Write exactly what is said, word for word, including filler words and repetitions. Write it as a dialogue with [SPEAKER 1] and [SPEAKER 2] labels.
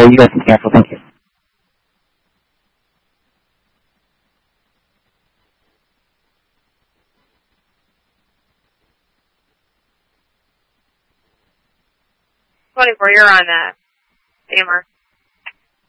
[SPEAKER 1] So you guys can cancel. Thank you.
[SPEAKER 2] twenty-four, you're on that. A M R.